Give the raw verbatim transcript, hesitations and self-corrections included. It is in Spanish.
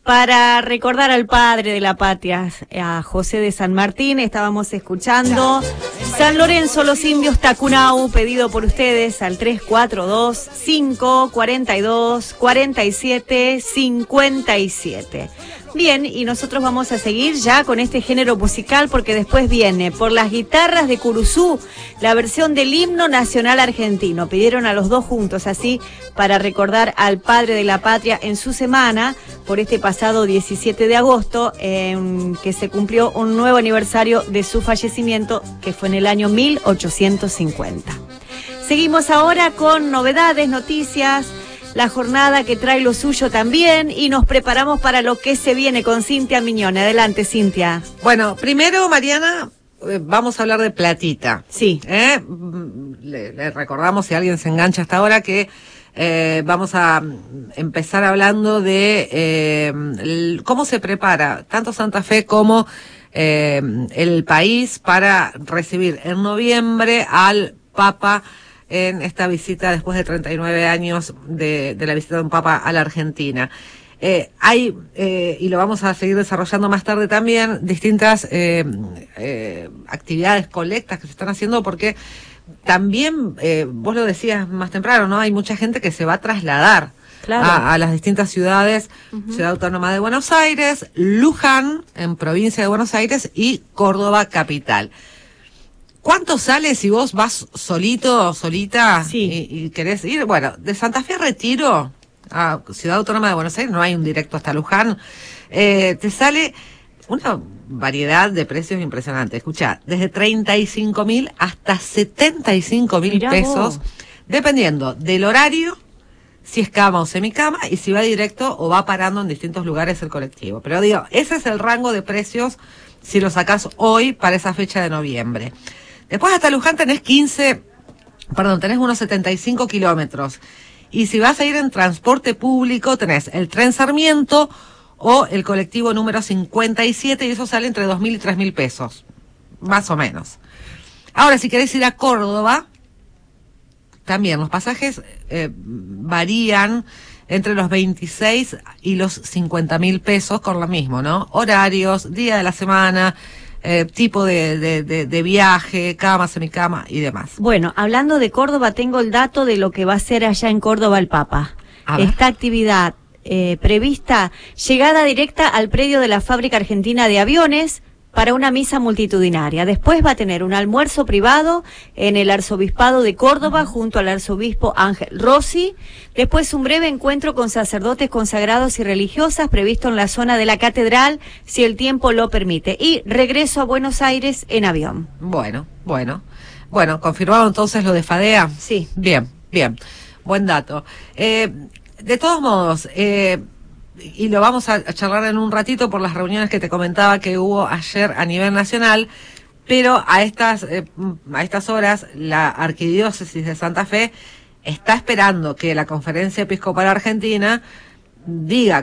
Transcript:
Para recordar al padre de la patria, a José de San Martín, estábamos escuchando San Lorenzo, los indios Tacunau, pedido por ustedes al tres cuatro dos, cinco cuatro dos, cuatro siete cinco siete. Bien, y nosotros vamos a seguir ya con este género musical porque después viene por las guitarras de Curuzú, la versión del himno nacional argentino. Pidieron a los dos juntos así para recordar al padre de la patria en su semana por este pasado diecisiete de agosto, en que se cumplió un nuevo aniversario de su fallecimiento, que fue en el año mil ochocientos cincuenta. Seguimos ahora con novedades, noticias, la jornada que trae lo suyo también, y nos preparamos para lo que se viene con Cintia Miñone. Adelante, Cintia. Bueno, primero, Mariana, eh, vamos a hablar de platita. Sí. ¿Eh? Le, le recordamos, si alguien se engancha hasta ahora, que eh, vamos a empezar hablando de eh, el, cómo se prepara tanto Santa Fe como eh, el país para recibir en noviembre al Papa en esta visita después de treinta y nueve años de, de la visita de un Papa a la Argentina. Eh, hay, eh, y lo vamos a seguir desarrollando más tarde también, distintas eh, eh, actividades, colectas que se están haciendo, porque también, eh, vos lo decías más temprano, ¿no? Hay mucha gente que se va a trasladar claro. a, a las distintas ciudades, uh-huh. Ciudad Autónoma de Buenos Aires, Luján, en provincia de Buenos Aires, y Córdoba capital. ¿Cuánto sale si vos vas solito o solita sí. y, y querés ir? Bueno, de Santa Fe a Retiro, a Ciudad Autónoma de Buenos Aires, no hay un directo hasta Luján, eh, te sale una variedad de precios impresionantes. Escuchá, desde treinta y cinco mil hasta setenta y cinco mil pesos, dependiendo del horario, si es cama o semicama, y si va directo o va parando en distintos lugares el colectivo. Pero digo, ese es el rango de precios si lo sacás hoy para esa fecha de noviembre. Después hasta Luján tenés quince, perdón, tenés unos setenta y cinco kilómetros. Y si vas a ir en transporte público, tenés el tren Sarmiento o el colectivo número cincuenta y siete, y eso sale entre dos mil y tres mil pesos, más o menos. Ahora, si querés ir a Córdoba, también los pasajes eh, varían entre los veintiséis y los cincuenta mil pesos con lo mismo, ¿no? Horarios, día de la semana, eh, tipo de, de, de, de viaje, cama, semicama y demás. Bueno, hablando de Córdoba, tengo el dato de lo que va a hacer allá en Córdoba el Papa. Esta actividad eh, prevista, llegada directa al predio de la Fábrica Argentina de Aviones, para una misa multitudinaria. Después va a tener un almuerzo privado en el Arzobispado de Córdoba, junto al arzobispo Ángel Rossi. Después un breve encuentro con sacerdotes consagrados y religiosas previsto en la zona de la catedral, si el tiempo lo permite. Y regreso a Buenos Aires en avión. Bueno, bueno. Bueno, confirmado entonces lo de Fadea. Sí. Bien, bien. Buen dato. Eh, de todos modos, eh, y lo vamos a charlar en un ratito por las reuniones que te comentaba que hubo ayer a nivel nacional, pero a estas eh, a estas horas la Arquidiócesis de Santa Fe está esperando que la Conferencia Episcopal Argentina diga